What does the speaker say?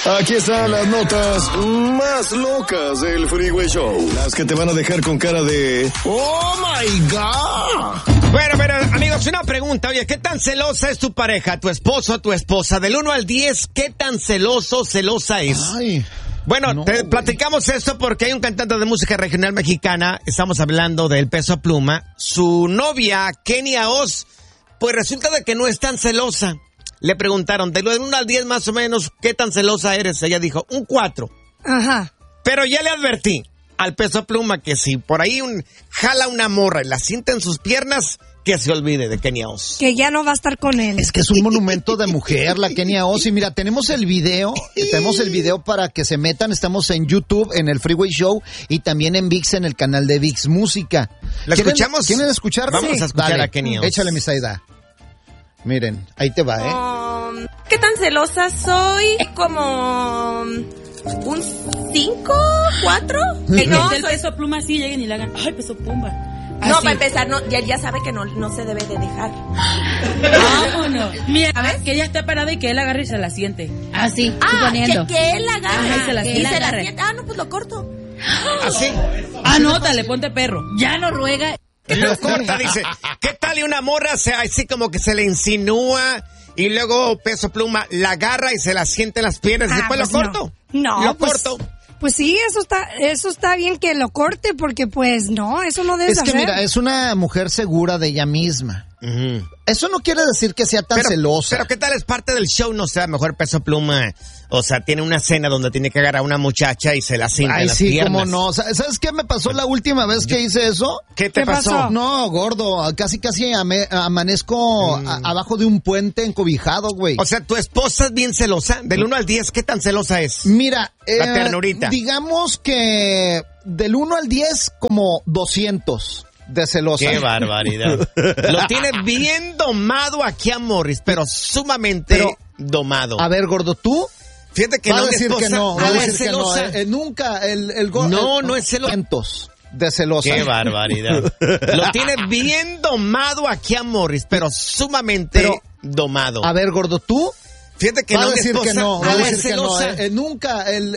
Aquí están las notas más locas del Freeway Show. Las que te van a dejar con cara de ¡Oh, my God! Bueno, amigos, una pregunta. Oye, ¿qué tan celosa es tu pareja, tu esposo o tu esposa? Del 1 al 10, ¿qué tan celosa es? Ay, bueno, no, platicamos esto porque hay un cantante de música regional mexicana. Estamos hablando del Peso Pluma. Su novia, Kenia Oz, pues resulta de que no es tan celosa. Le preguntaron, del 1 al 10 más o menos, ¿qué tan celosa eres? Ella dijo, un 4. Ajá. Pero ya le advertí al Peso Pluma que si por ahí jala una morra y la sienta en sus piernas, que se olvide de Kenia Oz. Que ya no va a estar con él. Es que es un monumento de mujer, la Kenia Oz. Y mira, tenemos el video para que se metan. Estamos en YouTube, en el Freeway Show, y también en ViX, en el canal de ViX Música. ¿La escuchamos? ¿Quieren escuchar? Vamos a escuchar Dale, a Kenia Oz. Échale, mi Saida. Miren, ahí te va, ¿Qué tan celosa soy? Como un 5, 4. No, el Peso Pluma sí lleguen y le hagan, ay, Peso Pluma. No, para empezar, no, ya sabe que no se debe de dejar. Vámonos. Mira, que ella está parada y que él agarre y se la siente. Así, suponiendo. Que él agarre. Ajá, y se la siente. No, pues lo corto. ¿Así? Anótale, ponte perro. Ya no ruega. Lo corta, dice, ¿qué tal y una morra así como que se le insinúa y luego Peso Pluma la agarra y se la siente en las piernas y después pues lo corto? No, lo pues, corto. Pues sí, eso está bien que lo corte porque pues no, eso no debes hacer. Es que mira, es una mujer segura de ella misma. Uh-huh. Eso no quiere decir que sea tan celosa. Pero ¿qué tal es parte del show? No sé, mejor Peso Pluma, o sea, tiene una cena donde tiene que agarrar a una muchacha y se la sienta en las piernas. Ay, sí, cómo no. ¿Sabes qué me pasó la última vez que hice eso? ¿Qué te pasó? No, gordo, casi amanezco abajo de un puente encobijado, güey. O sea, ¿tu esposa es bien celosa? Del 1 al 10, ¿qué tan celosa es? Mira, la ternurita. Digamos que del 1 al 10 como 200. De celosa. ¡Qué barbaridad! Lo tiene bien domado aquí a Morris, pero sumamente domado. A ver, gordo, ¿tú? Fíjate que va no a decir esposa, que no, va a decir celosa. Que no. Nunca el gordo. No es celosa. De celosa. ¡Qué barbaridad! Lo tiene bien domado aquí a Morris, pero sumamente domado. A ver, gordo, ¿tú? Fíjate que va no a decir esposa, que no, va a decir que celosa. no. Nunca el